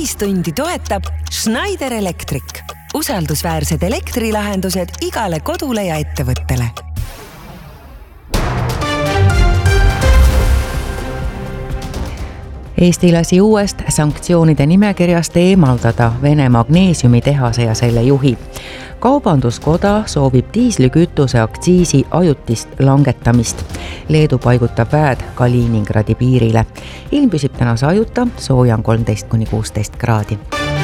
Ühistundi toetab Schneider Electric. Usaldusväärsed elektrilahendused igale kodule ja ettevõttele. Eesti lasi uuest sanktsioonide nimekirjast eemaldada Vene magneesiumitehase ja selle juhi. Kaubanduskoda soovib diislikütuse aktsiisi ajutist langetamist. Leedu paigutab väed Kaliningradi piirile. Ilm püsib täna sajuta, sooja on 13–16 kraadi.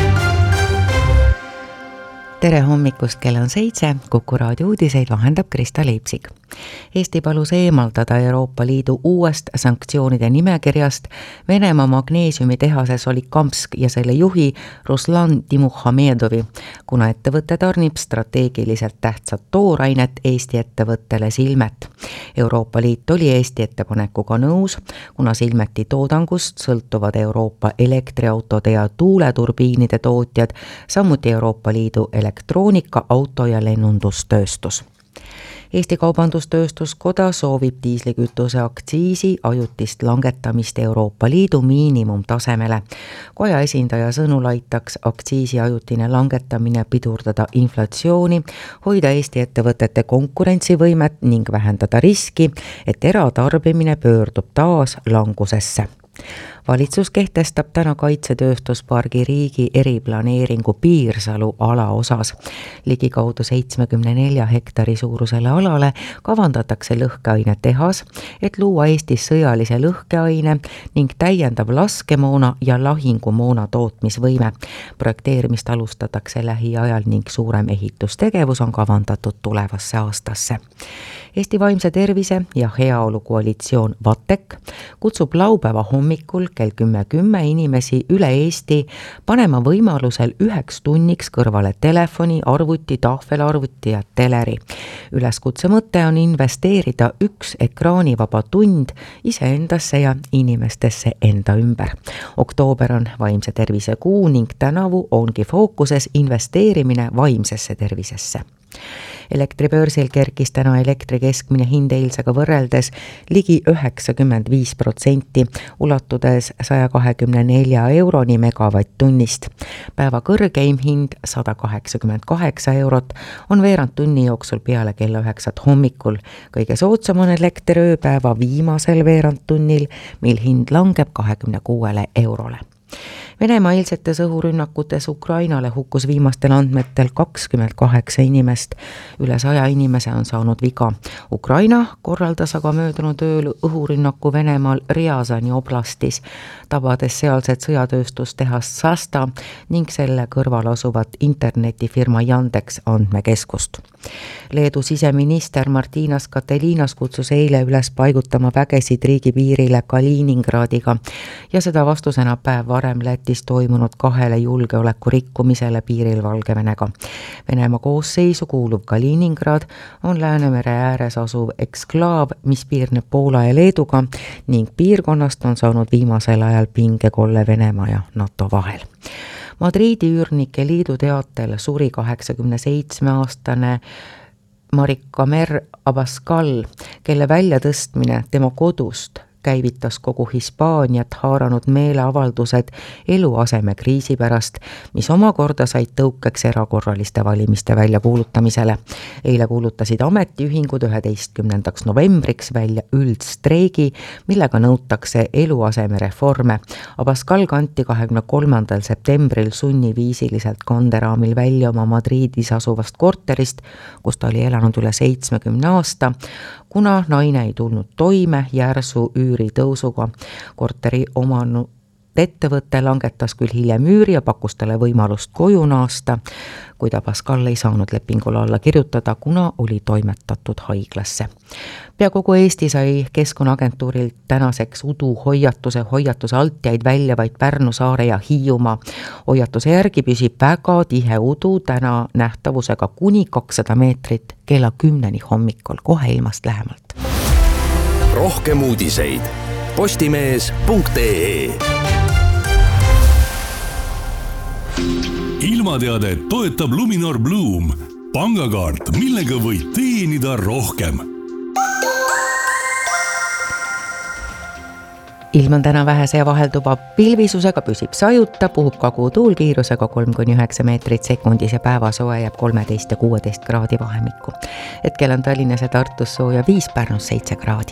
Tere hommikust, kell on 7, Kuku raadio uudiseid vahendab Krista Leipsik. Eesti palus eemaldada Euroopa Liidu uuest sanktsioonide nimekirjast Venemaa magneesiumitehase Solikamsk ja selle juhi Ruslan Timuhamedovi, kuna ettevõte tarnib strateegiliselt tähtsat toorainet Eesti ettevõttele Silmet. Euroopa Liit oli Eesti ettepanekuga nõus, kuna Silmeti toodangust sõltuvad Euroopa elektriautode ja tuuleturbiinide tootjad, samuti Euroopa Liidu elektroonika, auto ja lennundustööstus. Eesti Kaubandustööstuskoda soovib diislikütuse aktsiisi ajutist langetamist Euroopa Liidu miinimumtasemele. Koja esindaja sõnul aitaks aktsiisi ajutine langetamine pidurdada inflatsiooni, hoida Eesti ettevõtete konkurentsivõimet ning vähendada riski, et eratarbimine pöördub taas langusesse. Valitsus kehtestab täna Kaitsetööstuspargi riigi eriplaneeringu Piirsalu ala osas. Ligikaudu 74 hektari suurusele alale kavandatakse lõhkeainetehas, et luua Eestis sõjalise lõhkeaine ning täiendav laskemoona ja lahingumoona tootmisvõime. Projekteerimist alustatakse lähiajal ning suurem ehitustegevus on kavandatud tulevasse aastasse. Eesti Vaimse Tervise ja Heaolu koalitsioon VATEK kutsub laupäeva hommikul kell 10 inimesi üle Eesti panema võimalusel 1 tunniks kõrvale telefoni, arvuti, tahvelarvuti ja teleri. Üleskutse mõte on investeerida 1 ekraanivaba tund iseendasse ja inimestesse enda ümber. Oktoober on vaimse tervise kuu ning tänavu ongi fookuses investeerimine vaimsesse tervisesse. Elektribörsil kerkis täna elektri keskmine hind eilsega võrreldes ligi 95%, ulatudes 124 euroni megavatt-tunnist. Päeva kõrgeim hind 188 eurot on veerand tunni jooksul peale kella 9 hommikul. Kõige soodsam on elekter ööpäeva viimasel veerand tunnil, mil hind langeb 26 eurole. Venemaa eilsetes õhurünnakutes Ukrainale hukkus viimastel andmetel 28 inimest. Üle 100 inimese on saanud viga. Ukraina korraldas aga möödunud ööl õhurünnaku Venemaal Riazani oblastis, tabades sealset sõjatööstustehast Sasta ning selle kõrval asuvat internetifirma Yandex andmekeskust. Leedu siseminister Martinas Katelinas kutsus eile üles paigutama vägesid riigipiirile Kaliningradiga ja seda vastusena päev varem Lätis toimunud 2 julgeoleku rikkumisele piiril Valgevenega. Venemaa koosseisu kuuluv Kaliningrad on Läänemere ääres asuv eksklaav, mis piirneb Poola ja Leeduga ning piirkonnast on saanud viimasel ajal pingekolle Venemaa ja NATO vahel. Madriidi üürnike liidu teatel suri 87-aastane Marika Mer Abascal, kelle väljatõstmine tema kodust käivitas kogu Hispaaniat haaranud meeleavaldused eluaseme kriisi pärast, mis omakorda said tõukeks erakorraliste valimiste väljakuulutamisele. Eile kuulutasid ametiühingud 11. novembriks välja üldstreigi, millega nõutakse eluaseme reforme. Abascal kanti 23. septembril sunniviisiliselt kanderaamil välja oma Madridis asuvast korterist, kus ta oli elanud üle 70 aasta, kuna naine ei tulnud toime järsu üüritõusuga. Korteri omanud ettevõte langetas küll hiljem üüri ja pakkus talle võimalust koju naasta, kuid Abascal ei saanud lepingule alla kirjutada, kuna oli toimetatud haiglasse. Pea kogu Eesti sai Keskkonnaagentuurilt tänaseks uduhoiatuse altjaid välja vaid Pärnu, Saare ja Hiiumaa. Hoiatuse järgi püsib väga tihe udu täna nähtavusega kuni 200 meetrit kella 10 hommikul, kohe ilmast lähemalt. Rohkem uudiseid postimees.ee. Ilmateadet toetab Luminor Bloom, pangakaart, millega võid teenida rohkem. ilm on täna vähese ja vahelduva pilvisusega, püsib sajuta, puhub kagutuul kiirusega 3–9 meetrit sekundis ja päevasoe jääb 13 ja 16 kraadi vahemikku. Hetkel on Tallinnas ja Tartus sooja 5, Pärnus 7 kraadi.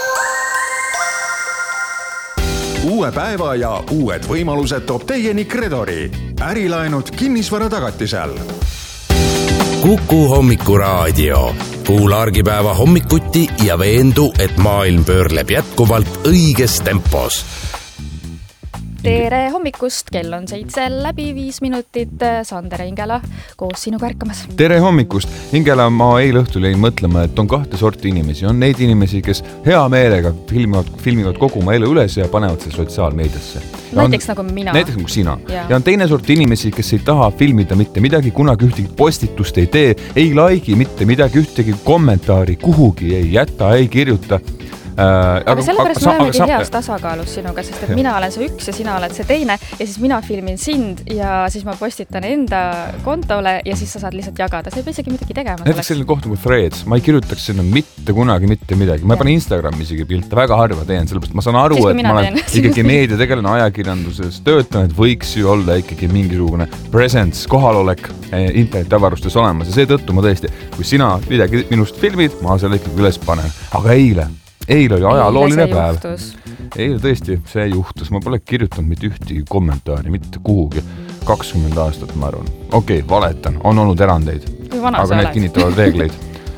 Uue päeva ja uued võimalused toob teieni Credori. Ärilaenud kinnisvara tagatisel. Kuku hommikuraadio. Kuula argipäeva hommikuti ja veendu, et maailm pöörleb jätkuvalt õiges tempos. Tere hommikust, kell on 7 läbi 5 minutit, Sander Ingela koos sinuga ärkamas. Tere hommikust, Ingela, ma eile õhtul jäin mõtlema, et on 2 sorti inimesi. On neid inimesi, kes hea meelega filmivad kogu oma elu üles ja panevad see sotsiaalmeediasse. Näiteks nagu mina. Näiteks nagu sina. Ja on teine sort inimesi, kes ei taha filmida mitte midagi, kunagi ühtegi postitust ei tee, ei laigi mitte midagi, ühtegi kommentaari kuhugi ei jäta, ei kirjuta. Aga sellepärast me olemegi heas tasakaalus sinuga, sest et mina olen see üks ja sina oled see teine ja siis mina filmin sind ja siis ma postitan enda kontole ja siis sa saad lihtsalt jagada. See ei pea isegi midagi tegema. Näiteks selline koht nagu Threads. Ma ei kirjutaks sinna mitte kunagi mitte midagi. Ma ei pane Instagrami isegi pilte, väga harva teen, sellepärast ma saan aru, et ma olen ikkagi meediategelane ajakirjanduses töötan, et võiks ju olla ikkagi mingisugune presence, kohalolek internetiavarustes olemas ja seetõttu ma tõesti, kui sina midagi minust filmid, ma selle ikkagi üles panen. Aga eile oli ajalooline päev. Eile tõesti see juhtus. Ma pole kirjutanud mitte ühtegi kommentaari, mitte kuhugi. 20 aastat, ma arvan. Okei, valetan. On olnud erandeid. Aga need kinnitavad reegleid.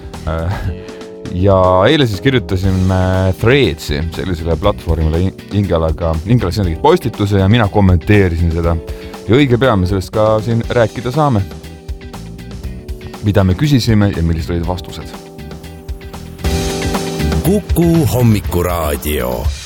Ja eile siis kirjutasime Threadsi sellisele platvormile Ingela siin tegid postituse ja mina kommenteerisin seda. Ja õige pea me sellest ka siin rääkida saame. Mida me küsisime ja millised olid vastused. Kuku hommikuraadio.